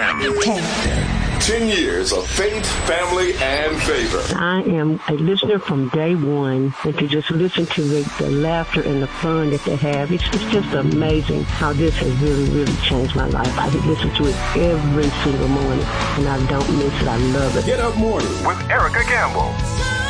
FM. 10 years of faith, family, and favor. I am a listener from day one, and to just listen to the laughter and the fun that they have, it's just amazing how this has really, really changed my life. I listen to it every single morning, and I don't miss it. I love it. Get Up Morning with Erica Campbell.